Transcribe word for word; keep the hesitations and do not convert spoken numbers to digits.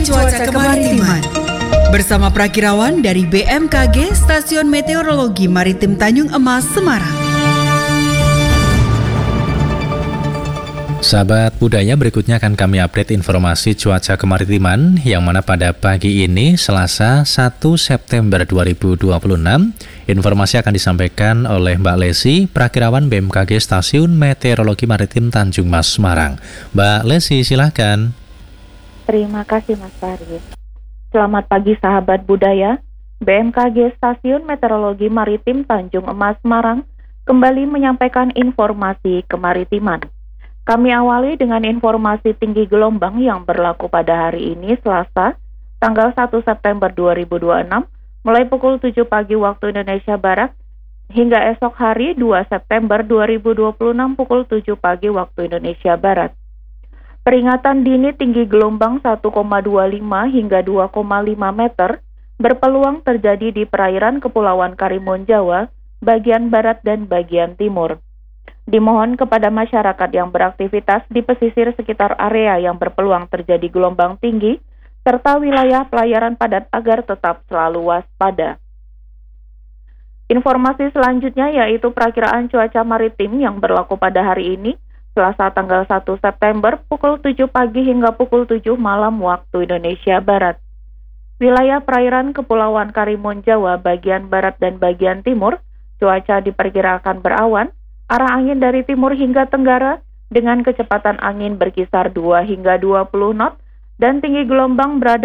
Cuaca Kemaritiman bersama Prakirawan dari B M K G Stasiun Meteorologi Maritim Tanjung Emas, Semarang. Sahabat budaya, berikutnya akan kami update informasi cuaca kemaritiman yang mana pada pagi ini Selasa satu September dua ribu dua puluh enam informasi akan disampaikan oleh Mbak Lesi, Prakirawan B M K G Stasiun Meteorologi Maritim Tanjung Mas, Semarang. Mbak Lesi, silakan. Terima kasih Mas Farid. Selamat pagi sahabat budaya. B M K G Stasiun Meteorologi Maritim Tanjung Emas, Semarang kembali menyampaikan informasi kemaritiman. Kami awali dengan informasi tinggi gelombang yang berlaku pada hari ini Selasa, tanggal satu September dua ribu dua puluh enam, mulai pukul tujuh pagi waktu Indonesia Barat, hingga esok hari dua September dua ribu dua puluh enam pukul tujuh pagi waktu Indonesia Barat. Peringatan dini tinggi gelombang satu koma dua lima hingga dua koma lima meter berpeluang terjadi di perairan Kepulauan Karimun Jawa, bagian barat dan bagian timur. Dimohon kepada masyarakat yang beraktivitas di pesisir sekitar area yang berpeluang terjadi gelombang tinggi, serta wilayah pelayaran padat agar tetap selalu waspada. Informasi selanjutnya yaitu perakiraan cuaca maritim yang berlaku pada hari ini, Selasa tanggal satu September pukul tujuh pagi hingga pukul tujuh malam waktu Indonesia Barat. Wilayah perairan Kepulauan Karimun Jawa bagian barat dan bagian timur, cuaca diperkirakan berawan, arah angin dari timur hingga tenggara dengan kecepatan angin berkisar dua hingga dua puluh knot dan tinggi gelombang berada